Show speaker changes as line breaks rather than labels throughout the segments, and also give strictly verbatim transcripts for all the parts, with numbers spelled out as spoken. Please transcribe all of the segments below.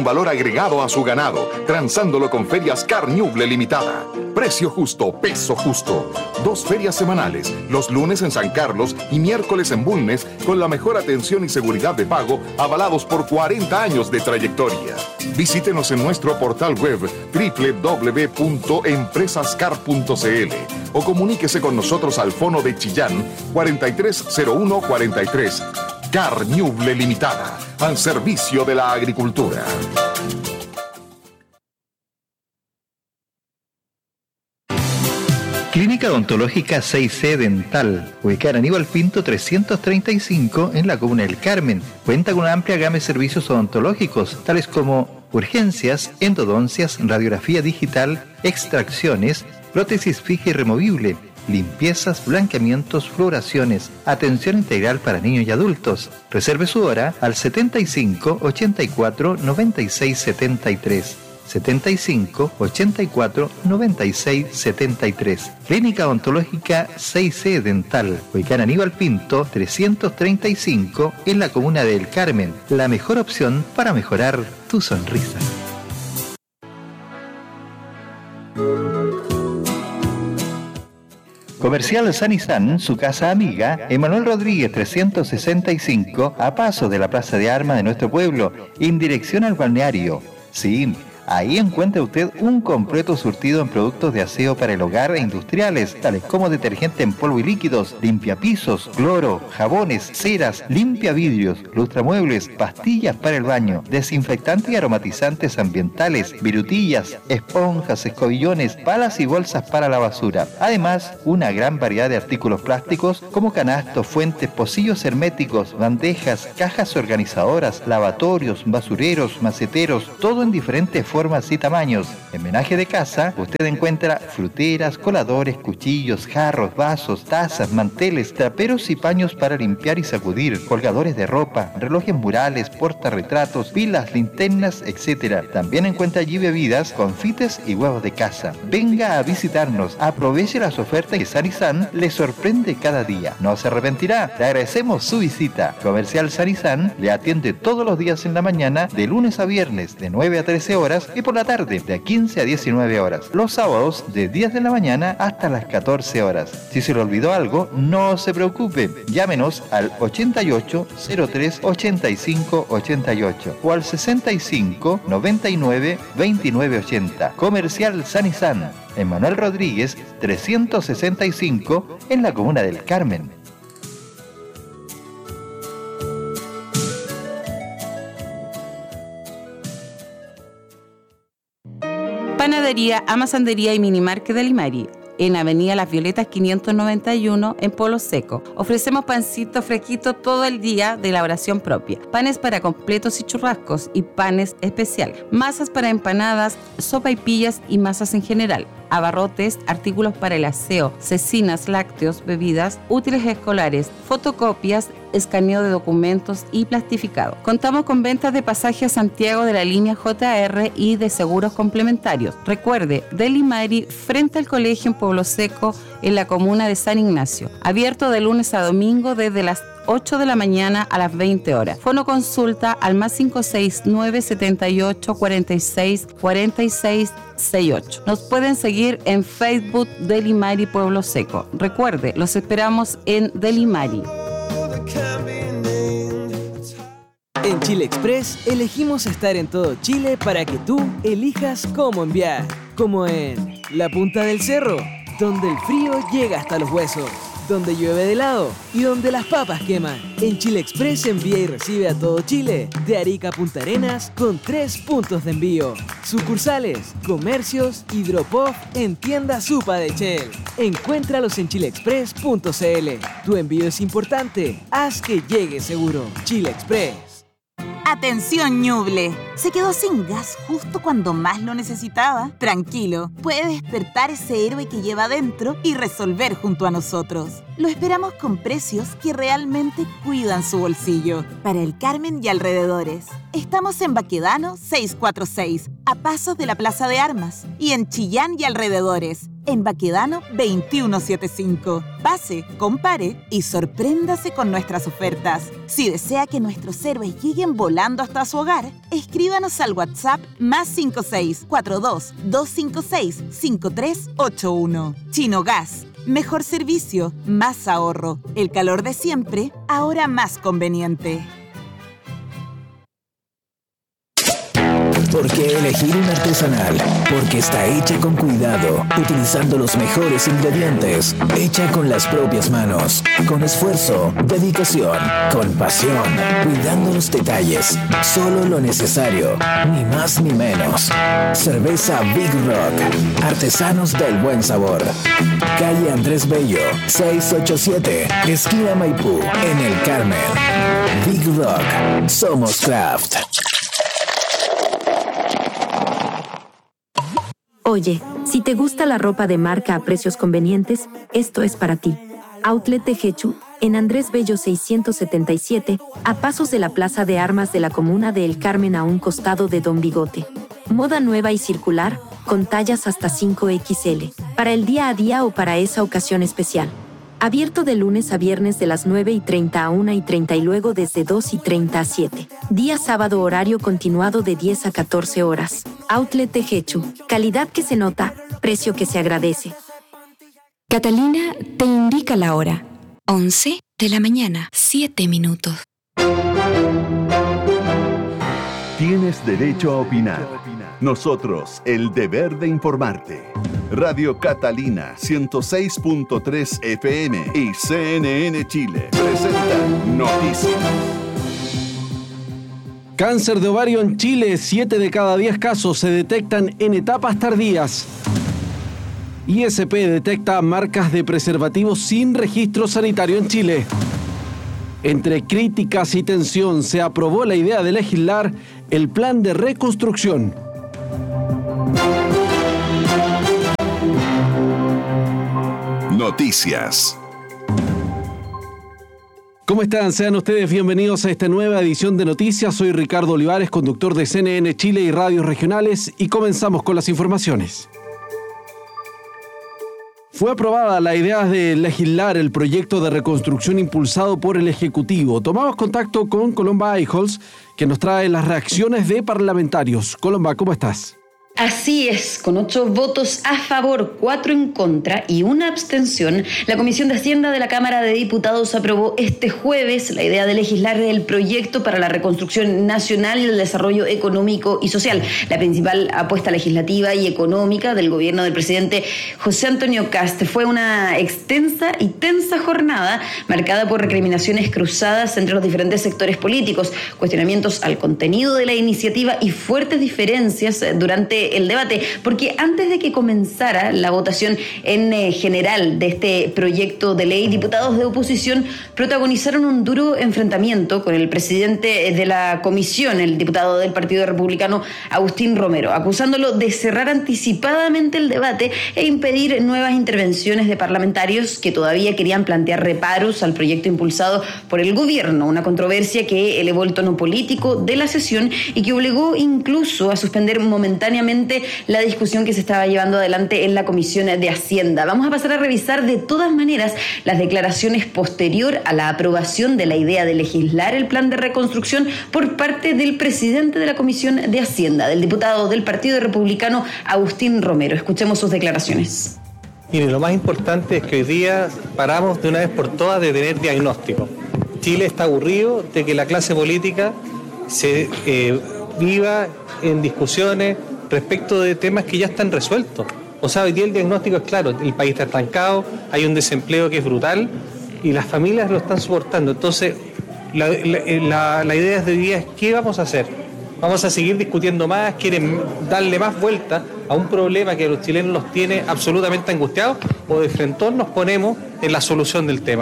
un valor agregado a su ganado, transándolo con Ferias Carñuble Limitada. Precio justo, peso justo. Dos ferias semanales, los lunes en San Carlos y miércoles en Bulnes, con la mejor atención y seguridad de pago, avalados por cuarenta años de trayectoria. Visítenos en nuestro portal web doble u doble u doble u punto empresascar punto c l o comuníquese con nosotros al fono de Chillán cuarenta y tres cero uno cuarenta y tres. Carñuble Limitada, al servicio de la agricultura.
Clínica Odontológica seis C Dental, ubicada en Aníbal Pinto trescientos treinta y cinco en la Comuna del Carmen. Cuenta con una amplia gama de servicios odontológicos, tales como urgencias, endodoncias, radiografía digital, extracciones, prótesis fija y removible, limpiezas, blanqueamientos, fluoraciones, atención integral para niños y adultos. Reserve su hora al setenta y cinco, ochenta y cuatro, noventa y seis, setenta y tres. setenta y cinco, ochenta y cuatro, noventa y seis, setenta y tres. Clínica Odontológica seis C Dental, ubicada en Aníbal Pinto trescientos treinta y cinco en la Comuna del Carmen. La mejor opción para mejorar tu sonrisa. Comercial San y San, su casa amiga, Emanuel Rodríguez trescientos sesenta y cinco, a paso de la Plaza de Armas de nuestro pueblo, en dirección al balneario. Sí, ahí encuentra usted un completo surtido en productos de aseo para el hogar e industriales, tales como detergente en polvo y líquidos, limpiapisos, cloro, jabones, ceras, limpiavidrios, lustramuebles, pastillas para el baño, desinfectantes y aromatizantes ambientales, virutillas, esponjas, escobillones, palas y bolsas para la basura. Además, una gran variedad de artículos plásticos como canastos, fuentes, pocillos herméticos, bandejas, cajas organizadoras, lavatorios, basureros, maceteros, todo en diferentes formas y tamaños. En Menaje de Casa usted encuentra fruteras, coladores, cuchillos, jarros, vasos, tazas, manteles, traperos y paños para limpiar y sacudir, colgadores de ropa, relojes murales, portarretratos, pilas, linternas, etcétera. También encuentra allí bebidas, confites y huevos de casa. Venga a visitarnos, aproveche las ofertas que San y San le sorprende cada día. No se arrepentirá. Le agradecemos su visita. Comercial San y San le atiende todos los días en la mañana, de lunes a viernes, de nueve a trece horas, y por la tarde de quince a diecinueve horas. Los sábados de diez de la mañana hasta las catorce horas. Si se le olvidó algo, no se preocupe. Llámenos al ochenta y ocho, cero tres, ochenta y cinco, ochenta y ocho o al sesenta y cinco, noventa y nueve, veintinueve ochenta. Comercial San y San, Emanuel Rodríguez trescientos sesenta y cinco en la Comuna del Carmen.
Panadería, Amasandería y Minimarket de Limari, en Avenida Las Violetas quinientos noventa y uno, en Polo Seco. Ofrecemos pancito fresquito todo el día de elaboración propia, panes para completos y churrascos y panes especial, masas para empanadas, sopaipillas y masas en general, abarrotes, artículos para el aseo, cecinas, lácteos, bebidas, útiles escolares, fotocopias, escaneo de documentos y plastificado. Contamos con ventas de pasaje a Santiago de la línea J R y de seguros complementarios. Recuerde, Deli Mari, frente al colegio en Pueblo Seco, en la comuna de San Ignacio. Abierto de lunes a domingo desde las ocho de la mañana a las veinte horas. Fono consulta al más cinco seis nueve, setenta y ocho, cuarenta y seis, cuarenta y seis, sesenta y ocho. Nos pueden seguir en Facebook Deli Mari Pueblo Seco. Recuerde, los esperamos en Deli Mari.
En Chile Express elegimos estar en todo Chile para que tú elijas cómo enviar. Como en la punta del cerro, donde el frío llega hasta los huesos, donde llueve de helado y donde las papas queman. En Chile Express envía y recibe a todo Chile, de Arica a Punta Arenas, con tres puntos de envío. Sucursales, comercios y drop-off en tienda Supa de Shell. Encuéntralos en chile express punto c l. Tu envío es importante, haz que llegue seguro. Chile Express.
Atención, Ñuble. ¿Se quedó sin gas justo cuando más lo necesitaba? Tranquilo, puede despertar ese héroe que lleva dentro y resolver junto a nosotros. Lo esperamos con precios que realmente cuidan su bolsillo. Para el Carmen y alrededores. Estamos en Baquedano seiscientos cuarenta y seis, a pasos de la Plaza de Armas. Y en Chillán y alrededores. en Baquedano veintiuno setenta y cinco. Pase, compare y sorpréndase con nuestras ofertas. Si desea que nuestros héroes lleguen volando hasta su hogar, escríbanos al WhatsApp más cinco seis cuatro dos, dos cinco seis, cinco tres ocho uno. Chino Gas. Mejor servicio, más ahorro. El calor de siempre, ahora más conveniente.
¿Por qué elegir un artesanal? Porque está hecha con cuidado, utilizando los mejores ingredientes, hecha con las propias manos, con esfuerzo, dedicación, con pasión, cuidando los detalles, solo lo necesario, ni más ni menos. Cerveza Big Rock, artesanos del buen sabor. Calle Andrés Bello, seiscientos ochenta y siete, esquina Maipú, en el Carmen. Big Rock, somos craft.
Oye, si te gusta la ropa de marca a precios convenientes, esto es para ti. Outlet Tejechu, en Andrés Bello seiscientos setenta y siete, a pasos de la Plaza de Armas de la Comuna de El Carmen a un costado de Don Bigote. Moda nueva y circular, con tallas hasta cinco equis ele, para el día a día o para esa ocasión especial. Abierto de lunes a viernes de las nueve y treinta a una y treinta y luego desde dos y treinta a siete. Día sábado horario continuado de diez a catorce horas. Outlet Tejechu. Calidad que se nota, precio que se agradece.
Catalina te indica la hora. once de la mañana, siete minutos.
Tienes derecho a opinar. Nosotros, el deber de informarte. Radio Catalina ciento seis punto tres F M y C N N Chile presentan Noticias.
Cáncer de ovario en Chile, siete de cada diez casos se detectan en etapas tardías. I S P detecta marcas de preservativos sin registro sanitario en Chile. Entre críticas y tensión se aprobó la idea de legislar el plan de reconstrucción.
Noticias.
¿Cómo están? Sean ustedes bienvenidos a esta nueva edición de Noticias. Soy Ricardo Olivares, conductor de C N N Chile y radios regionales, y comenzamos con las informaciones. Fue aprobada la idea de legislar el proyecto de reconstrucción impulsado por el Ejecutivo. Tomamos contacto con Colomba Eichholz, que nos trae las reacciones de parlamentarios. Colomba, ¿cómo estás?
Así es, con ocho votos a favor, cuatro en contra y una abstención, la Comisión de Hacienda de la Cámara de Diputados aprobó este jueves la idea de legislar el proyecto para la reconstrucción nacional y el desarrollo económico y social, la principal apuesta legislativa y económica del gobierno del presidente José Antonio Kast. Fue una extensa y tensa jornada marcada por recriminaciones cruzadas entre los diferentes sectores políticos, cuestionamientos al contenido de la iniciativa y fuertes diferencias durante el debate, porque antes de que comenzara la votación en eh, general de este proyecto de ley, diputados de oposición protagonizaron un duro enfrentamiento con el presidente de la comisión, el diputado del Partido Republicano, Agustín Romero, acusándolo de cerrar anticipadamente el debate e impedir nuevas intervenciones de parlamentarios que todavía querían plantear reparos al proyecto impulsado por el gobierno, una controversia que elevó el tono político de la sesión y que obligó incluso a suspender momentáneamente la discusión que se estaba llevando adelante en la Comisión de Hacienda. Vamos a pasar a revisar de todas maneras las declaraciones posterior a la aprobación de la idea de legislar el plan de reconstrucción por parte del presidente de la Comisión de Hacienda, del diputado del Partido Republicano, Agustín Romero. Escuchemos sus declaraciones.
Mire, lo más importante es que hoy día paramos de una vez por todas de tener diagnóstico. Chile está aburrido de que la clase política se eh, viva en discusiones respecto de temas que ya están resueltos. O sea, hoy día el diagnóstico es claro, el país está estancado, hay un desempleo que es brutal y las familias lo están soportando. Entonces, la, la, la idea de hoy día es ¿qué vamos a hacer? ¿Vamos a seguir discutiendo más? ¿Quieren darle más vuelta a un problema que a los chilenos los tiene absolutamente angustiados? ¿O de frente nos ponemos en la solución del tema?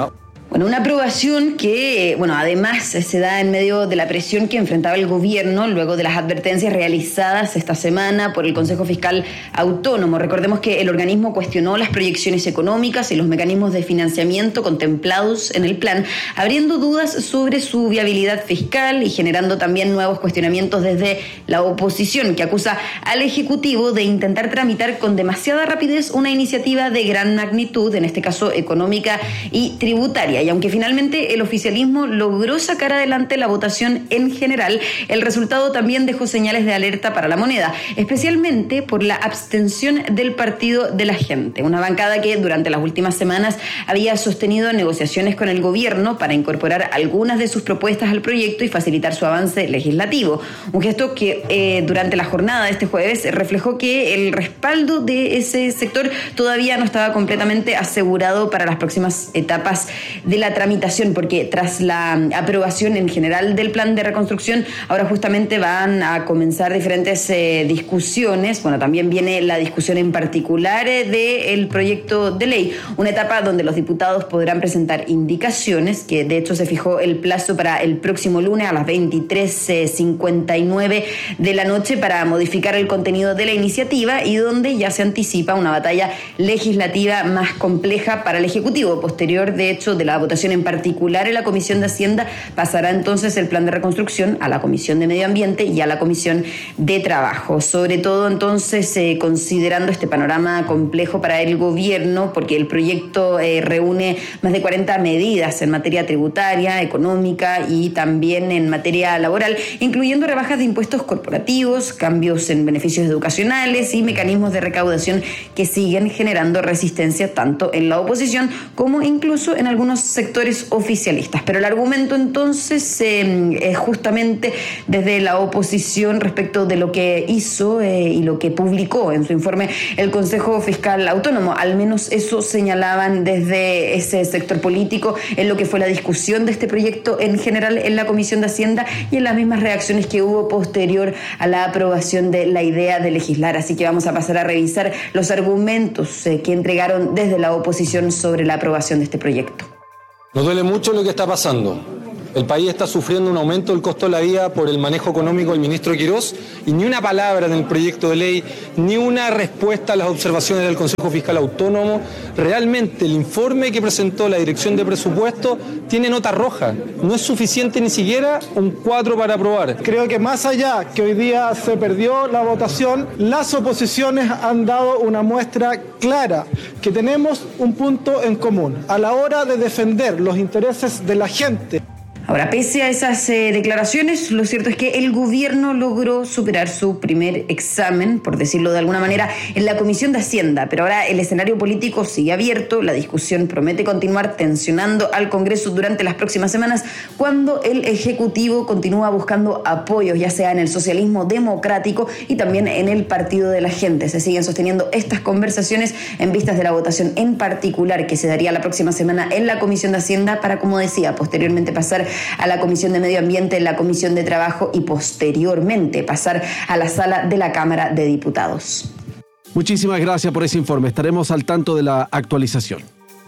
Bueno, una aprobación que, bueno, además se da en medio de la presión que enfrentaba el gobierno luego de las advertencias realizadas esta semana por el Consejo Fiscal Autónomo. Recordemos que el organismo cuestionó las proyecciones económicas y los mecanismos de financiamiento contemplados en el plan, abriendo dudas sobre su viabilidad fiscal y generando también nuevos cuestionamientos desde la oposición, que acusa al Ejecutivo de intentar tramitar con demasiada rapidez una iniciativa de gran magnitud, en este caso económica y tributaria. Y aunque finalmente el oficialismo logró sacar adelante la votación en general, el resultado también dejó señales de alerta para la moneda, especialmente por la abstención del Partido de la Gente, una bancada que durante las últimas semanas había sostenido negociaciones con el gobierno para incorporar algunas de sus propuestas al proyecto y facilitar su avance legislativo. Un gesto que eh, durante la jornada de este jueves reflejó que el respaldo de ese sector todavía no estaba completamente asegurado para las próximas etapas de la tramitación, porque tras la aprobación en general del plan de reconstrucción, ahora justamente van a comenzar diferentes eh, discusiones. Bueno, también viene la discusión en particular eh, del proyecto de ley, una etapa donde los diputados podrán presentar indicaciones, que de hecho se fijó el plazo para el próximo lunes a las veintitrés cincuenta y nueve de la noche para modificar el contenido de la iniciativa, y donde ya se anticipa una batalla legislativa más compleja para el Ejecutivo. Posterior, de hecho, de la votación en particular en la Comisión de Hacienda, pasará entonces el plan de reconstrucción a la Comisión de Medio Ambiente y a la Comisión de Trabajo. Sobre todo entonces eh, considerando este panorama complejo para el gobierno, porque el proyecto eh, reúne más de cuarenta medidas en materia tributaria, económica y también en materia laboral, incluyendo rebajas de impuestos corporativos, cambios en beneficios educacionales y mecanismos de recaudación que siguen generando resistencia tanto en la oposición como incluso en algunos sectores oficialistas. Pero el argumento entonces eh, es justamente desde la oposición respecto de lo que hizo eh, y lo que publicó en su informe el Consejo Fiscal Autónomo. Al menos eso señalaban desde ese sector político en lo que fue la discusión de este proyecto en general en la Comisión de Hacienda y en las mismas reacciones que hubo posterior a la aprobación de la idea de legislar. Así que vamos a pasar a revisar los argumentos eh, que entregaron desde la oposición sobre la aprobación de este proyecto.
Nos duele mucho lo que está pasando. El país está sufriendo un aumento del costo de la vida por el manejo económico del ministro Quirós, y ni una palabra en el proyecto de ley, ni una respuesta a las observaciones del Consejo Fiscal Autónomo. Realmente el informe que presentó la Dirección de Presupuesto tiene nota roja. No es suficiente ni siquiera un cuatro para aprobar.
Creo que más allá que hoy día se perdió la votación, las oposiciones han dado una muestra clara que tenemos un punto en común a la hora de defender los intereses de la gente.
Ahora, pese a esas eh, declaraciones, lo cierto es que el gobierno logró superar su primer examen, por decirlo de alguna manera, en la Comisión de Hacienda. Pero ahora el escenario político sigue abierto, la discusión promete continuar tensionando al Congreso durante las próximas semanas, cuando el Ejecutivo continúa buscando apoyos, ya sea en el socialismo democrático y también en el Partido de la Gente. Se siguen sosteniendo estas conversaciones en vistas de la votación en particular que se daría la próxima semana en la Comisión de Hacienda para, como decía, posteriormente pasar a la Comisión de Medio Ambiente, la Comisión de Trabajo y posteriormente pasar a la sala de la Cámara de Diputados.
Muchísimas gracias por ese informe. Estaremos al tanto de la actualización.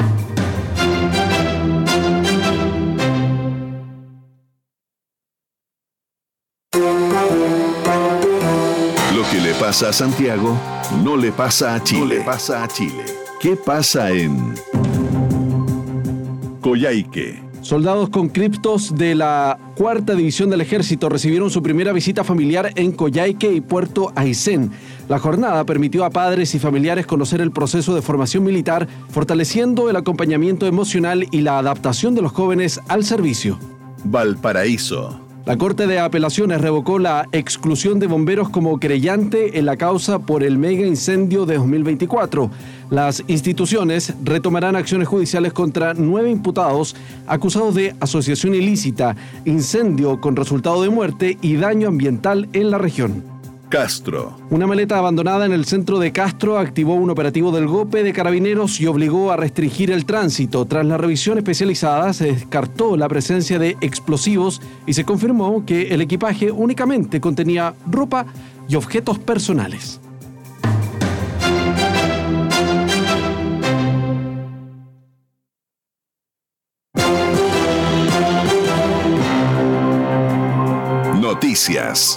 Lo que le pasa a Santiago no le pasa a Chile. No le pasa a Chile. ¿Qué pasa en Coyhaique?
Soldados con criptos de la Cuarta División del Ejército recibieron su primera visita familiar en Coyhaique y Puerto Aysén. La jornada permitió a padres y familiares conocer el proceso de formación militar, fortaleciendo el acompañamiento emocional y la adaptación de los jóvenes al servicio.
Valparaíso.
La Corte de Apelaciones revocó la exclusión de bomberos como querellante en la causa por el mega incendio de dos mil veinticuatro. Las instituciones retomarán acciones judiciales contra nueve imputados acusados de asociación ilícita, incendio con resultado de muerte y daño ambiental en la región.
Castro.
Una maleta abandonada en el centro de Castro activó un operativo del GOPE de Carabineros y obligó a restringir el tránsito. Tras la revisión especializada, se descartó la presencia de explosivos y se confirmó que el equipaje únicamente contenía ropa y objetos personales.
Noticias.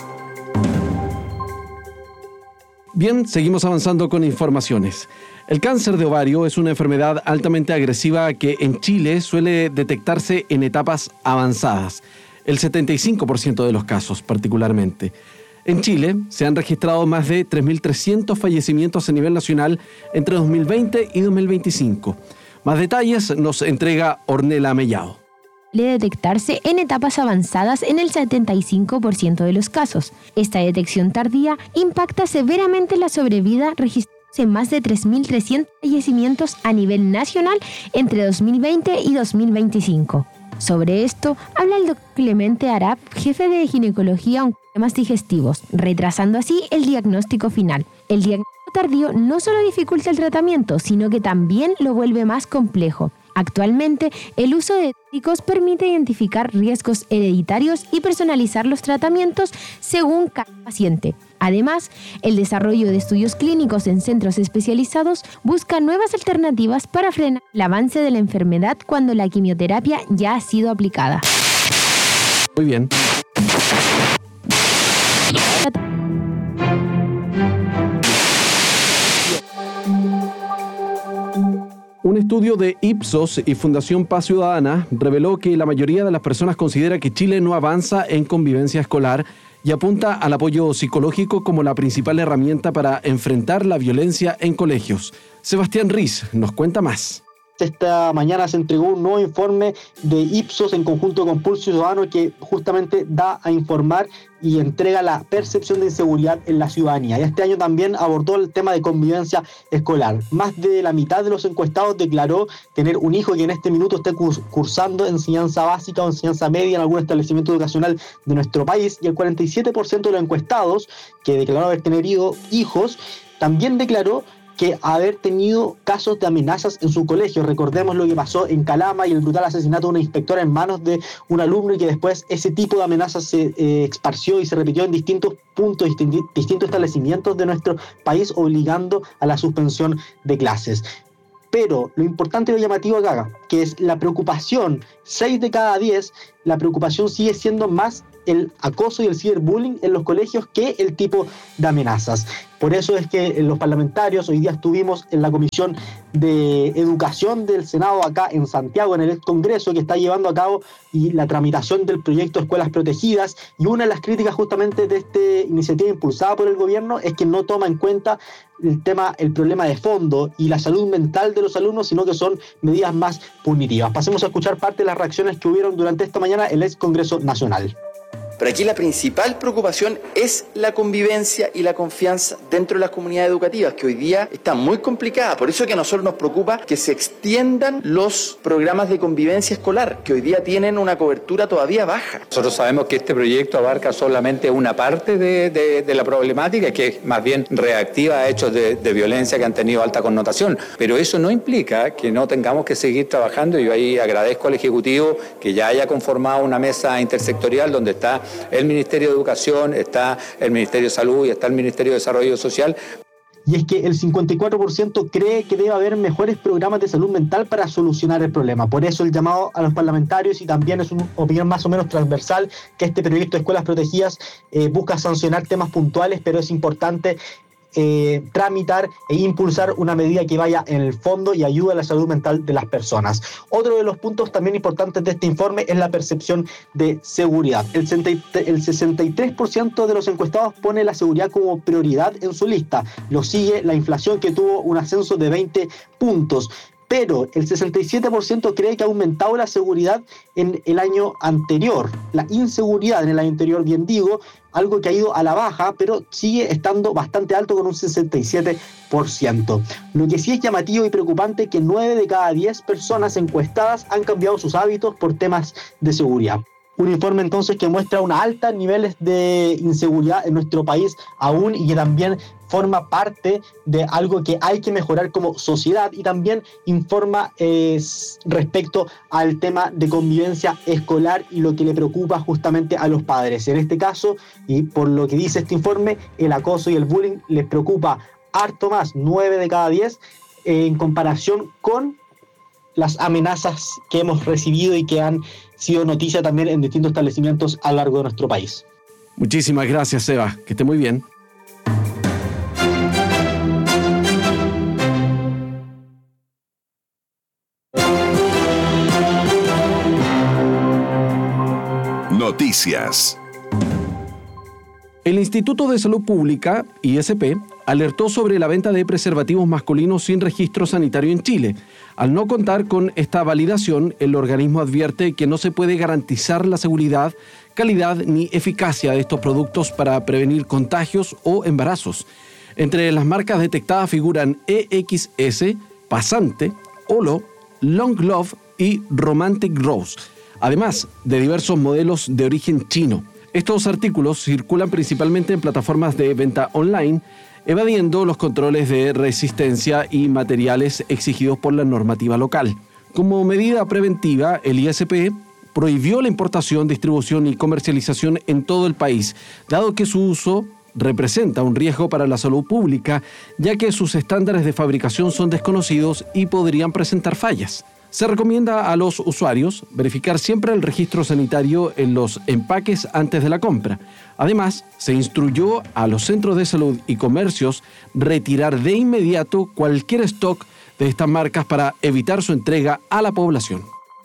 Bien, seguimos avanzando con informaciones. El cáncer de ovario es una enfermedad altamente agresiva que en Chile suele detectarse en etapas avanzadas, el setenta y cinco por ciento de los casos particularmente. En Chile se han registrado más de tres mil trescientos fallecimientos a nivel nacional entre dos mil veinte y dos mil veinticinco. Más detalles nos entrega Ornella Mellado.
Suele detectarse en etapas avanzadas en el setenta y cinco por ciento de los casos. Esta detección tardía impacta severamente la sobrevida, registrándose más de tres mil trescientos fallecimientos a nivel nacional entre dos mil veinte y dos mil veinticinco. Sobre esto habla el doctor Clemente Arap, jefe de ginecología en temas digestivos, retrasando así el diagnóstico final. El diagnóstico tardío no solo dificulta el tratamiento, sino que también lo vuelve más complejo. Actualmente, el uso de médicos permite identificar riesgos hereditarios y personalizar los tratamientos según cada paciente. Además, el desarrollo de estudios clínicos en centros especializados busca nuevas alternativas para frenar el avance de la enfermedad cuando la quimioterapia ya ha sido aplicada.
Muy bien. Un estudio de Ipsos y Fundación Paz Ciudadana reveló que la mayoría de las personas considera que Chile no avanza en convivencia escolar y apunta al apoyo psicológico como la principal herramienta para enfrentar la violencia en colegios. Sebastián Riz nos cuenta más.
Esta mañana se entregó un nuevo informe de Ipsos en conjunto con Pulso Ciudadano que justamente da a informar y entrega la percepción de inseguridad en la ciudadanía. Y este año también abordó el tema de convivencia escolar. Más de la mitad de los encuestados declaró tener un hijo que en este minuto esté cursando enseñanza básica o enseñanza media en algún establecimiento educacional de nuestro país, y el cuarenta y siete por ciento de los encuestados que declararon haber tenido hijos también declaró que haber tenido casos de amenazas en su colegio. Recordemos lo que pasó en Calama y el brutal asesinato de una inspectora en manos de un alumno, y que después ese tipo de amenazas se eh, esparció y se repitió en distintos puntos, distintos, distintos establecimientos de nuestro país, obligando a la suspensión de clases. Pero lo importante y lo llamativo acá, que es la preocupación, seis de cada diez, la preocupación sigue siendo más el acoso y el ciberbullying en los colegios que el tipo de amenazas. Por eso es que los parlamentarios hoy día estuvimos en la Comisión de Educación del Senado acá en Santiago, en el Congreso, que está llevando a cabo y la tramitación del proyecto Escuelas Protegidas, y una de las críticas justamente de esta iniciativa impulsada por el gobierno es que no toma en cuenta el tema, el problema de fondo y la salud mental de los alumnos, sino que son medidas más punitivas. Pasemos a escuchar parte de las reacciones que hubieron durante esta mañana en el Congreso Nacional.
Pero aquí la principal preocupación es la convivencia y la confianza dentro de las comunidades educativas, que hoy día está muy complicada. Por eso es que a nosotros nos preocupa que se extiendan los programas de convivencia escolar, que hoy día tienen una cobertura todavía baja.
Nosotros sabemos que este proyecto abarca solamente una parte de, de, de la problemática, que es más bien reactiva a hechos de, de violencia que han tenido alta connotación. Pero eso no implica que no tengamos que seguir trabajando. Yo ahí agradezco al Ejecutivo que ya haya conformado una mesa intersectorial donde está el Ministerio de Educación, está el Ministerio de Salud y está el Ministerio de Desarrollo Social.
Y es que el cincuenta y cuatro por ciento cree que debe haber mejores programas de salud mental para solucionar el problema. Por eso el llamado a los parlamentarios, y también es una opinión más o menos transversal, que este proyecto de Escuelas Protegidas eh, busca sancionar temas puntuales, pero es importante Eh, tramitar e impulsar una medida que vaya en el fondo y ayude a la salud mental de las personas. Otro de los puntos también importantes de este informe es la percepción de seguridad. El sesenta y tres por ciento de los encuestados pone la seguridad como prioridad en su lista. Lo sigue la inflación, que tuvo un ascenso de veinte puntos. Pero el sesenta y siete por ciento cree que ha aumentado la seguridad en el año anterior. La inseguridad en el año anterior, bien digo, algo que ha ido a la baja, pero sigue estando bastante alto con un sesenta y siete por ciento. Lo que sí es llamativo y preocupante es que nueve de cada diez personas encuestadas han cambiado sus hábitos por temas de seguridad. Un informe entonces que muestra unos altos niveles de inseguridad en nuestro país aún, y que también forma parte de algo que hay que mejorar como sociedad, y también informa eh, respecto al tema de convivencia escolar y lo que le preocupa justamente a los padres. En este caso, y por lo que dice este informe, el acoso y el bullying les preocupa harto más, nueve de cada diez, eh, en comparación con las amenazas que hemos recibido y que han sido noticia también en distintos establecimientos a lo largo de nuestro país.
Muchísimas gracias, Seba. Que esté muy bien.
Noticias.
El Instituto de Salud Pública, I S P, alertó sobre la venta de preservativos masculinos sin registro sanitario en Chile. Al no contar con esta validación, el organismo advierte que no se puede garantizar la seguridad, calidad ni eficacia de estos productos para prevenir contagios o embarazos. Entre las marcas detectadas figuran E X S, Pasante, Olo, Long Love y Romantic Rose, además de diversos modelos de origen chino. Estos artículos circulan principalmente en plataformas de venta online, evadiendo los controles de resistencia y materiales exigidos por la normativa local. Como medida preventiva, el I S P prohibió la importación, distribución y comercialización en todo el país, dado que su uso representa un riesgo para la salud pública, ya que sus estándares de fabricación son desconocidos y podrían presentar fallas. Se recomienda a los usuarios verificar siempre el registro sanitario en los empaques antes de la compra. Además, se instruyó a los centros de salud y comercios retirar de inmediato cualquier stock de estas marcas para evitar su entrega a la población.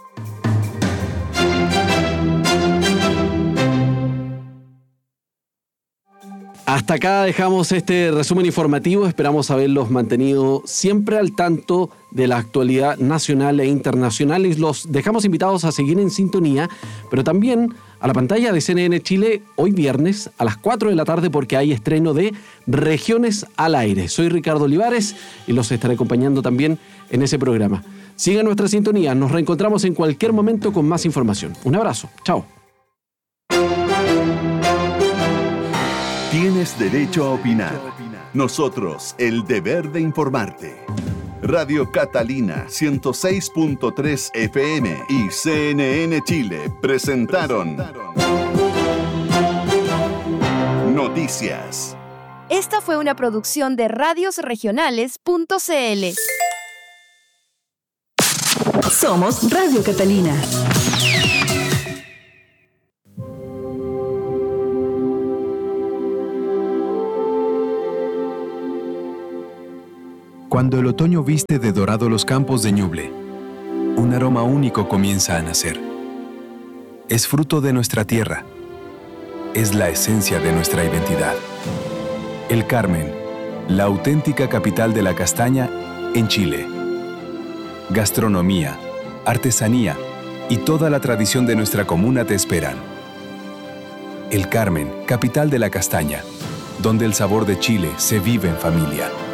Hasta acá dejamos este resumen informativo. Esperamos haberlos mantenido siempre al tanto de la actualidad nacional e internacional y los dejamos invitados a seguir en sintonía, pero también a la pantalla de C N N Chile hoy viernes a las cuatro de la tarde porque hay estreno de Regiones al Aire. Soy Ricardo Olivares y los estaré acompañando también en ese programa. Sigan nuestra sintonía, nos reencontramos en cualquier momento con más información. Un abrazo, chao.
Tienes derecho a opinar. Nosotros, el deber de informarte. Radio Catalina ciento seis punto tres F M y C N N Chile presentaron Noticias.
Esta fue una producción de radios regionales punto c l.
Somos Radio Catalina.
Cuando el otoño viste de dorado los campos de Ñuble, un aroma único comienza a nacer. Es fruto de nuestra tierra. Es la esencia de nuestra identidad. El Carmen, la auténtica capital de la castaña en Chile. Gastronomía, artesanía y toda la tradición de nuestra comuna te esperan. El Carmen, capital de la castaña, donde el sabor de Chile se vive en familia.